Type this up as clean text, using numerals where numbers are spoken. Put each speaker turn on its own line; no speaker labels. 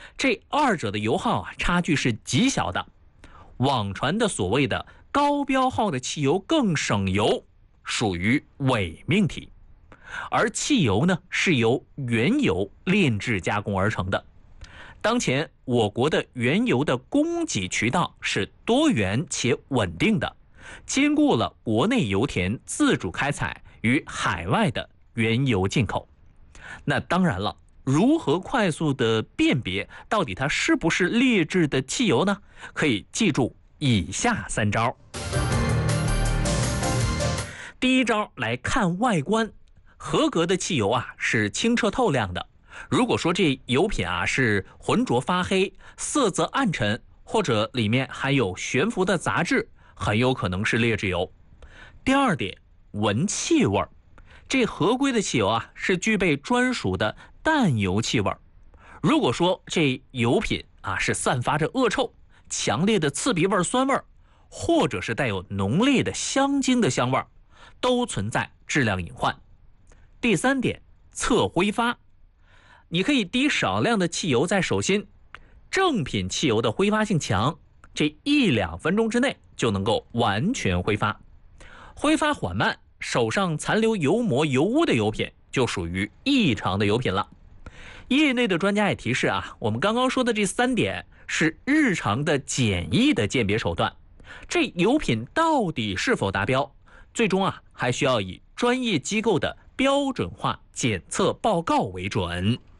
这二者的油耗差距是极小的。网传的所谓的高标号的汽油更省油，属于伪命题。而汽油呢，是由原油炼制加工而成的。当前我国的原油的供给渠道是多元且稳定的，兼顾了国内油田自主开采与海外的原油进口。那当然了，如何快速的辨别到底它是不是劣质的汽油呢？可以记住以下3招。第一招来看外观，合格的汽油是清澈透亮的。如果说这油品是浑浊发黑、色泽暗沉，或者里面含有悬浮的杂质，很有可能是劣质油。第二点，闻气味。这合规的汽油是具备专属的淡油气味。如果说这油品是散发着恶臭、强烈的刺鼻味、酸味，或者是带有浓烈的香精的香味，都存在质量隐患。第三点，测挥发。你可以滴少量的汽油在手心，正品汽油的挥发性强，这1-2分钟之内就能够完全挥发。挥发缓慢，手上残留油膜油污的油品就属于异常的油品了。业内的专家也提示我们刚刚说的这3点是日常的简易的鉴别手段，这油品到底是否达标，最终还需要以专业机构的标准化检测报告为准。